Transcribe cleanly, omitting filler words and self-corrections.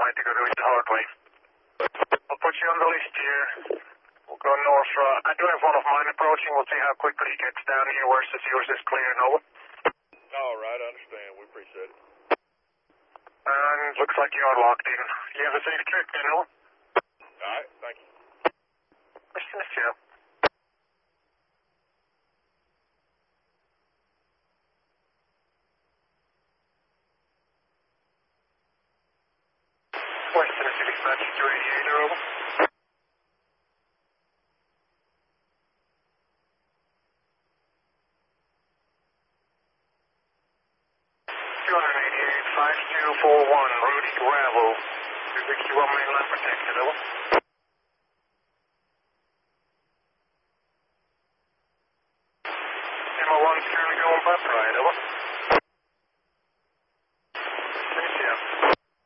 might go do it the hard way. I'll put you on the list here. We'll go north. I do have one of mine approaching. We'll see how quickly he gets down here. Where's yours is clear, Nova? All right, I understand. We appreciate it. And looks like you are locked in. You have a safe trip, you know? All right, thank you. Mr. Joe. West Tennessee Dispatch to Radiator, over. 5241, Rudy Gravel. 261 mainline protected, over. MO1's currently going butt right, over. Finish you.